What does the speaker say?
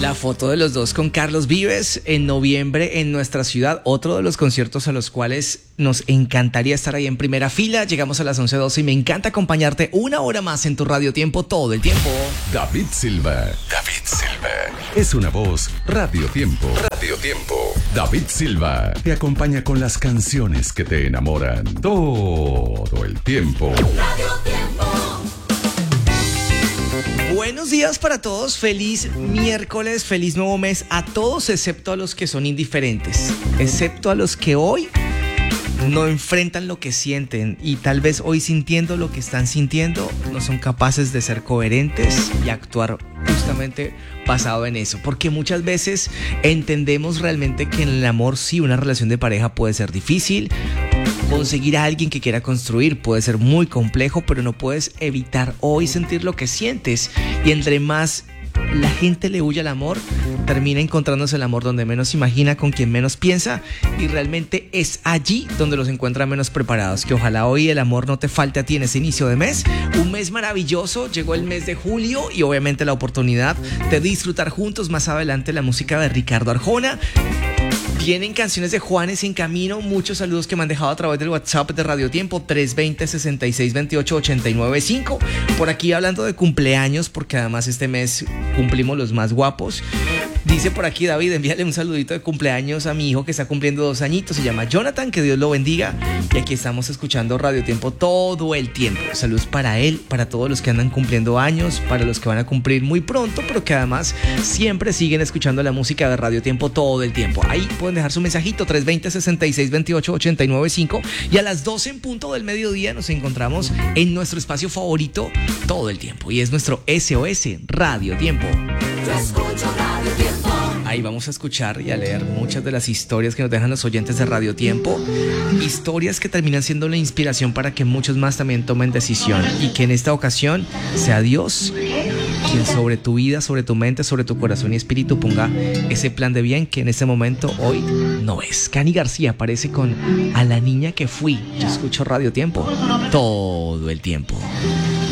La foto de los dos con Carlos Vives en noviembre en nuestra ciudad. Otro de los conciertos a los cuales nos encantaría estar ahí en primera fila. Llegamos a las 11:12 y me encanta acompañarte una hora más en tu Radio Tiempo todo el tiempo. David Silva. Es una voz Radio Tiempo. David Silva te acompaña con las canciones que te enamoran todo el tiempo. Radio Tiempo. Buenos días para todos, feliz miércoles, feliz nuevo mes a todos excepto a los que son indiferentes, excepto a los que hoy no enfrentan lo que sienten y tal vez hoy sintiendo lo que están sintiendo no son capaces de ser coherentes y actuar justamente basado en eso, porque muchas veces entendemos realmente que en el amor sí, una relación de pareja puede ser difícil. Conseguir a alguien que quiera construir puede ser muy complejo, pero no puedes evitar hoy sentir lo que sientes. Y entre más la gente le huye al amor, termina encontrándose el amor donde menos imagina, con quien menos piensa, y realmente es allí donde los encuentra menos preparados. Que ojalá hoy el amor no te falte a ti en ese inicio de mes. Un mes maravilloso, llegó el mes de julio y obviamente la oportunidad de disfrutar juntos más adelante la música de Ricardo Arjona. Vienen canciones de Juanes en camino. Muchos saludos que me han dejado a través del WhatsApp de Radio Tiempo 320-6628-895. Por aquí hablando de cumpleaños, porque además este mes cumplimos los más guapos. Dice por aquí David, envíale un saludito de cumpleaños a mi hijo que está cumpliendo 2 añitos. Se llama Jonathan, que Dios lo bendiga. Y aquí estamos escuchando Radio Tiempo todo el tiempo. Saludos para él, para todos los que andan cumpliendo años, para los que van a cumplir muy pronto, pero que además siempre siguen escuchando la música de Radio Tiempo todo el tiempo. Ahí pueden dejar su mensajito 320-6628-895. Y a las 12 en punto del mediodía nos encontramos en nuestro espacio favorito todo el tiempo. Y es nuestro SOS Radio Tiempo. Yo escucho Radio Tiempo. Ahí vamos a escuchar y a leer muchas de las historias que nos dejan los oyentes de Radio Tiempo. Historias que terminan siendo la inspiración para que muchos más también tomen decisión. Y que en esta ocasión sea Dios quien sobre tu vida, sobre tu mente, sobre tu corazón y espíritu ponga ese plan de bien que en este momento hoy no es. Cani García aparece con A la niña que fui. Yo escucho Radio Tiempo todo el tiempo.